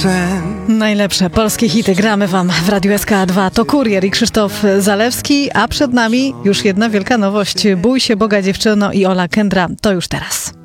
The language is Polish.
sen. Najlepsze polskie hity gramy wam w Radiu SK2. To Kurier i Krzysztof Zalewski, a przed nami już jedna wielka nowość. Bój się Boga, dziewczyno, i Ola Kendra. To już teraz.